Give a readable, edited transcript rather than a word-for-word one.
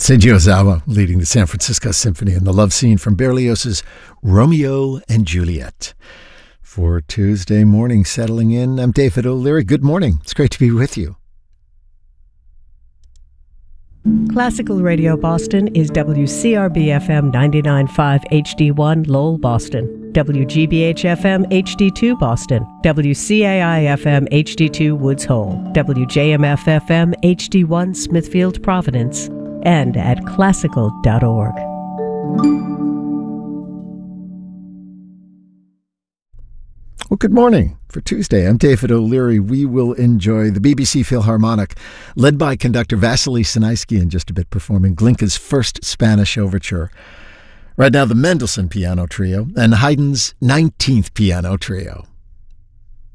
Seiji Ozawa leading the San Francisco Symphony in the love scene from Berlioz's Romeo and Juliet. For Tuesday morning settling in, I'm David O'Leary. Good morning. It's great to be with you. Classical Radio Boston is WCRB-FM 99.5 HD1 Lowell, Boston, WGBH-FM HD2 Boston, WCAI-FM HD2 Woods Hole, WJMF-FM HD1 Smithfield, Providence, and at classical.org. Well, good morning. For Tuesday, I'm David O'Leary. We will enjoy the BBC Philharmonic, led by conductor Vasily Sinaisky, in just a bit, performing Glinka's first Spanish overture. Right now, the Mendelssohn Piano Trio and Haydn's 19th Piano Trio.